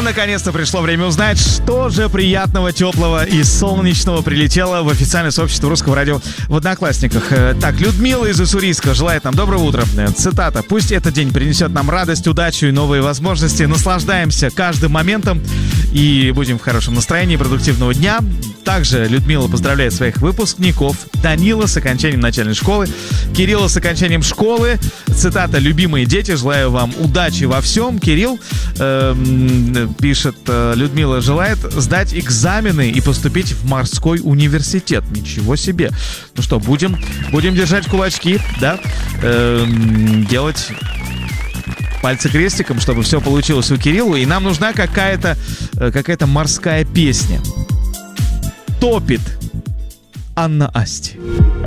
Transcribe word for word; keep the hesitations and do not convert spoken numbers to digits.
наконец-то пришло время узнать, что же приятного, теплого и солнечного прилетело в официальное сообщество Русского радио в Одноклассниках. Так, Людмила из Уссурийска желает нам доброго утра. Цитата: «Пусть этот день принесет нам радость, удачу и новые возможности. Наслаждаемся каждым моментом и будем в хорошем настроении. Продуктивного дня». Также Людмила поздравляет своих выпускников: Данила с окончанием начальной школы, Кирилла с окончанием школы. Цитата: «Любимые дети, желаю вам удачи во всем». Кирилл э, пишет: Людмила желает сдать экзамены и поступить в морской университет. Ничего себе. Ну что, будем, будем держать кулачки, да? Э, делать пальцы крестиком, чтобы все получилось у Кирилла. И нам нужна какая-то, какая-то морская песня. «Топит» Анна Асти.